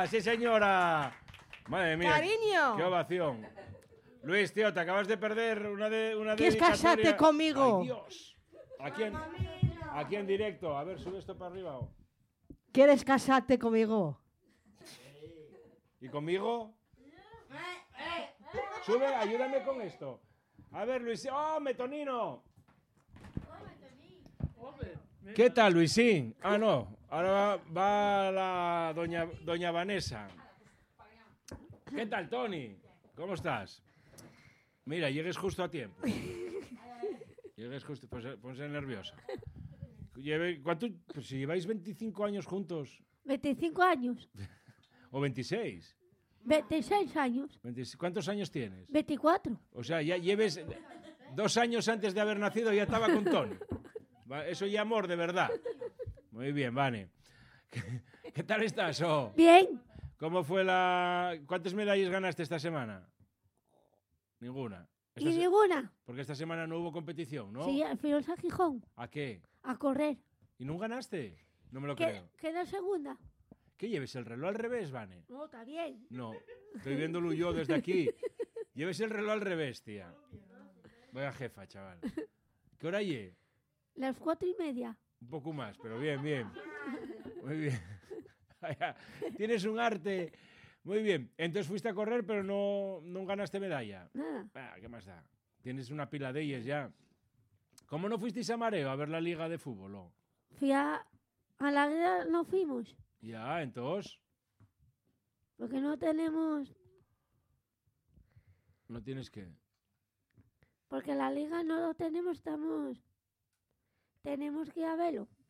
¡Anda! ¡Sí, señora! Madre mía. ¡Cariño! ¡Qué ovación! Luis, tío, te acabas de perder una ¿Quieres casarte conmigo? ¡Ay, Dios! Aquí en directo. A ver, sube esto para arriba. ¿Quieres casarte conmigo? ¿Y conmigo? Sube, ayúdame con esto. A ver, Luis. ¡Oh, Metonino! ¿Qué tal, Luisín? Ah, no. Ahora va la doña Vanessa. ¿Qué tal, Tony? ¿Cómo estás? Mira, llegues justo a tiempo. Llegues justo... Ponse nerviosa. ¿Cuánto? Pues si lleváis 25 años juntos. 25 años. ¿O 26? 26 años. ¿Cuántos años tienes? 24. O sea, ya lleves 2 años antes de haber nacido ya estaba con Tony. Eso ya amor, de verdad. Muy bien, Vane. ¿Qué tal estás? Oh? Bien. ¿Cómo fue la...? ¿Cuántas medallas ganaste esta semana? Ninguna. ¿Y ninguna? Porque esta semana no hubo competición, ¿no? Sí, fuimos a Gijón. ¿A qué? A correr. ¿Y no ganaste? No me lo creo. Quedó segunda. ¿Qué lleves el reloj al revés, Vane? No, está bien. No, estoy viéndolo yo desde aquí. Lleves el reloj al revés, tía. Vaya jefa, chaval. ¿Qué hora lleve? Las 4:30. Un poco más, pero bien, bien. Muy bien. Tienes un arte. Muy bien. Entonces fuiste a correr, pero no ganaste medalla. Nada. ¿Qué más da? Tienes una pila de ellas ya. ¿Cómo no fuisteis a Mareo a ver la liga de fútbol? Oh? Fui a la liga, no fuimos. Ya, entonces. Porque no tenemos. No tienes que. Porque la liga no lo tenemos, tenemos que ir a verlo.